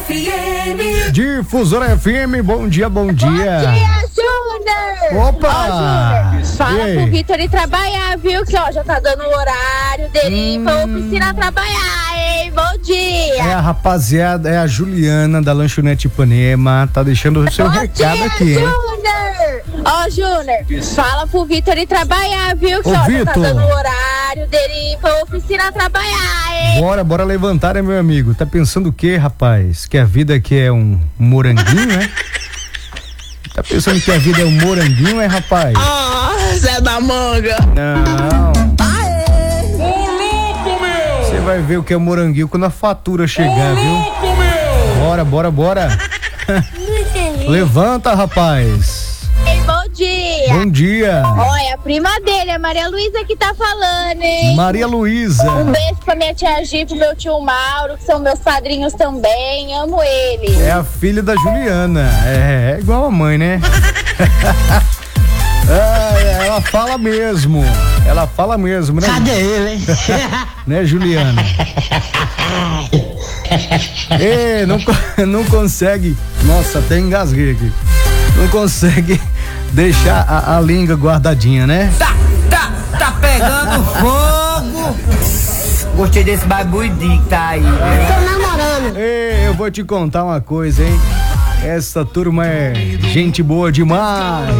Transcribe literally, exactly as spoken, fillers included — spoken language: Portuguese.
F M. Difusora F M, bom dia, bom dia. Bom dia, Júnior. Opa! Ó, Júnior, fala E pro aí? Vitor ir trabalhar, viu? Que ó, já tá dando o horário dele ir pra oficina trabalhar, hein? Bom dia. É a rapaziada, é a Juliana da Lanchonete Ipanema, tá deixando o seu Bom recado dia, aqui, hein? Júnior. Ó, Júnior, fala pro Vitor ir trabalhar, viu? Que Ô, ó, já tá Vitor. dando o horário dele ir pra oficina trabalhar, hein? Bora, bora levantar, né, meu amigo? Tá pensando o quê, rapaz? Que a vida aqui é um moranguinho, né? Tá pensando que a vida é um moranguinho, é, rapaz? Ah, Zé da Manga. Não. Ô, louco, meu. Você vai ver o que é moranguinho quando a fatura chegar, Ô, viu? louco, meu. Bora, bora, bora. Levanta, rapaz. Ei, bom dia. Bom dia. Olha, a prima dele, a Maria Luísa, que tá falando, hein? Maria Luísa. Um beijo pra minha tia Gi, pro meu tio Mauro, que são meus padrinhos também. Amo ele. É a filha da Juliana. É, é igual a mãe, né? É, ela fala mesmo. Ela fala mesmo, né? Cadê ele, hein? Né, Juliana? Ê, não, co- não consegue. Nossa, até engasguei aqui. Não consegue deixar a, a língua guardadinha, né? Tá, tá, tá pegando fogo. Gostei desse barbuidinho que tá aí. Ei, eu vou te contar uma coisa, hein? Essa turma é gente boa demais.